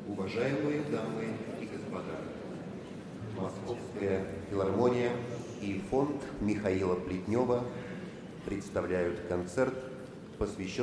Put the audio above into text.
Уважаемые дамы и господа, Московская филармония и фонд Михаила Плетнева представляют концерт, посвященный